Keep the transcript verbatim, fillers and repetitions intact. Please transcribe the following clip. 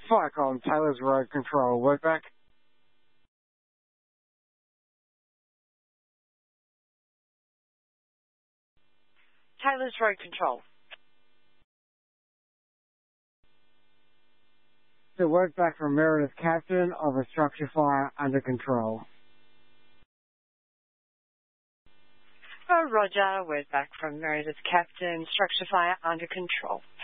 Fire on Taylor's Road Control. Word back. Taylor's Road Control. The word back from Meredith Captain of a structure fire under control. Oh, Roger, word back from Meredith Captain, structure fire under control.